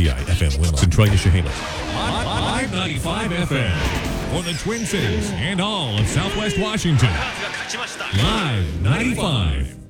WTI FM Winlow, Centralia, Chehalis. Live 95 FM for the Twin Cities and all of Southwest Washington. Live 95.